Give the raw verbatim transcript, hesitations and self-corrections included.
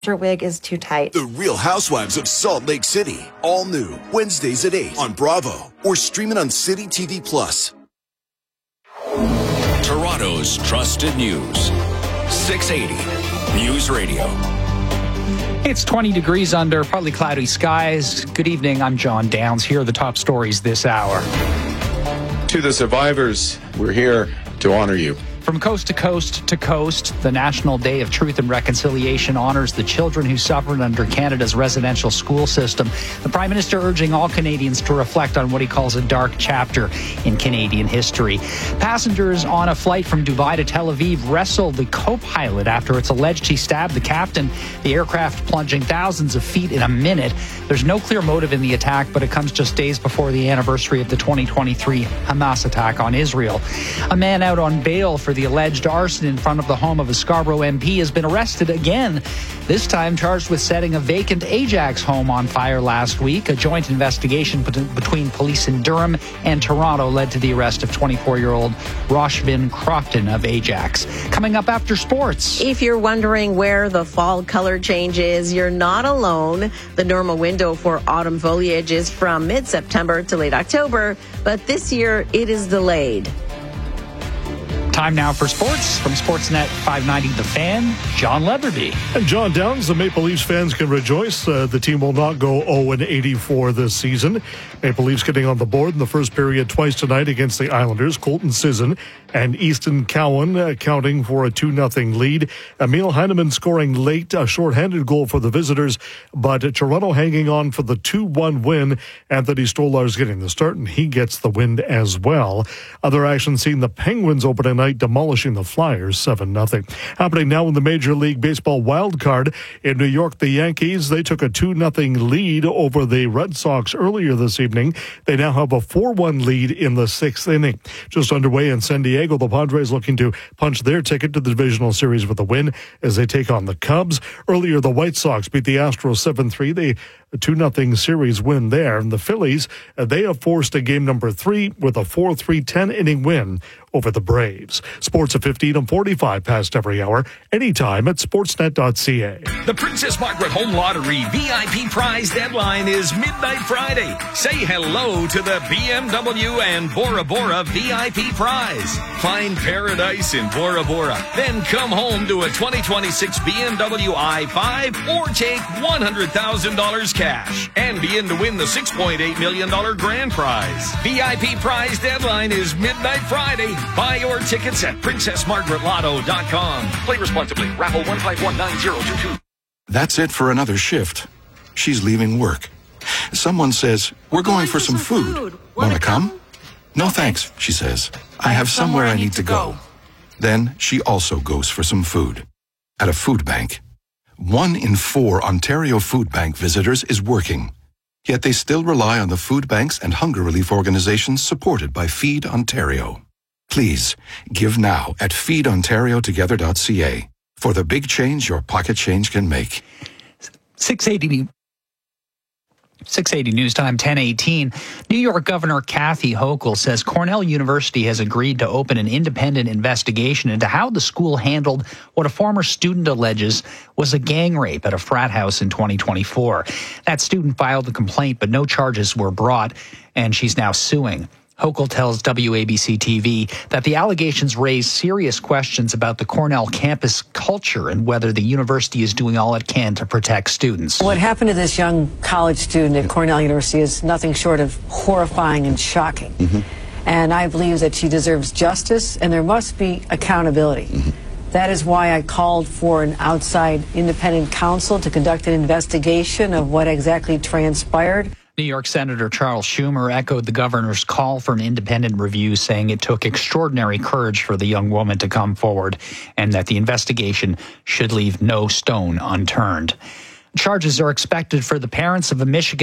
Your wig is too tight. The Real Housewives of Salt Lake City. All new. Wednesdays at eight on Bravo. Or streaming on City T V Plus. Toronto's trusted news. six eighty News Radio. It's twenty degrees under, partly cloudy skies. Good evening, I'm John Downs. Here are the top stories this hour. To the survivors, we're here to honor you. From coast to coast to coast, the National Day of Truth and Reconciliation honors the children who suffered under Canada's residential school system. The Prime Minister urging all Canadians to reflect on what he calls a dark chapter in Canadian history. Passengers on a flight from Dubai to Tel Aviv wrestled the co-pilot after it's alleged he stabbed the captain. The aircraft plunging thousands of feet in a minute. There's no clear motive in the attack, but it comes just days before the anniversary of the twenty twenty-three Hamas attack on Israel. A man out on bail for the alleged arson in front of the home of a Scarborough M P has been arrested again, this time charged with setting a vacant Ajax home on fire last week. A joint investigation between police in Durham and Toronto led to the arrest of twenty-four-year-old Roshvin Crofton of Ajax. Coming up after sports. If you're wondering where the fall color change is, you're not alone. The normal window for autumn foliage is from mid-September to late October, but this year it is delayed. Time now for sports. From Sportsnet five ninety The Fan, John Leatherby. And John Downs, the Maple Leafs fans can rejoice. Uh, the team will not go oh and eighty-four this season. Maple Leafs getting on the board in the first period twice tonight against the Islanders. Colton Sisson and Easton Cowan uh, counting for a two nothing lead. Emil Heineman scoring late, a shorthanded goal for the visitors, but uh, Toronto hanging on for the two one win. Anthony Stolarz getting the start, and he gets the win as well. Other action seen the Penguins open tonight, demolishing the Flyers seven nothing. Happening now in the Major League Baseball wild card in New York, the Yankees, they took a two nothing lead over the Red Sox earlier this evening. They now have a four one lead in the sixth inning. Just underway in San Diego, the Padres looking to punch their ticket to the divisional series with a win as they take on the Cubs. Earlier, the White Sox beat the Astros seven three. They a two nothing series win there. And the Phillies, uh, they have forced a game number three with a four three ten inning win over the Braves. Sports at fifteen and forty-five past every hour, anytime at sportsnet dot c a. The Princess Margaret Home Lottery V I P prize deadline is midnight Friday. Say hello to the B M W and Bora Bora V I P prize. Find paradise in Bora Bora. Then come home to a twenty twenty-six B M W i five or take one hundred thousand dollars cash and be in to win the six point eight million dollars grand prize. V I P prize deadline is midnight Friday. Buy your tickets at princess margaret lotto dot com. Play responsibly. Raffle one five one nine zero two two. That's it for another shift. She's leaving work. Someone says, we're going for some food. Want to come? No thanks, she says. I have somewhere I need to go. Then she also goes for some food. At a food bank. One in four Ontario Food Bank visitors is working. Yet they still rely on the food banks and hunger relief organizations supported by Feed Ontario. Please, give now at feed ontario together dot c a for the big change your pocket change can make. six eighty six eighty News Time, ten eighteen. New York Governor Kathy Hochul says Cornell University has agreed to open an independent investigation into how the school handled what a former student alleges was a gang rape at a frat house in twenty twenty-four. That student filed a complaint, but no charges were brought, and she's now suing. Hochul tells W A B C T V that the allegations raise serious questions about the Cornell campus culture and whether the university is doing all it can to protect students. What happened to this young college student at Cornell University is nothing short of horrifying and shocking. Mm-hmm. And I believe that she deserves justice, and there must be accountability. Mm-hmm. That is why I called for an outside independent counsel to conduct an investigation of what exactly transpired. New York Senator Charles Schumer echoed the governor's call for an independent review, saying it took extraordinary courage for the young woman to come forward and that the investigation should leave no stone unturned. Charges are expected for the parents of a Michigan